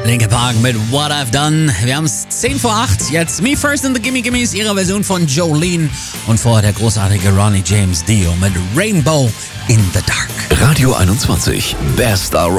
Linkin Park mit What I've Done. Wir haben es 10 vor 8. Jetzt Me First and the Gimme Gimmes, ihre Version von Jolene. Und vorher der großartige Ronnie James Dio mit Rainbow in the Dark. Radio 21, Best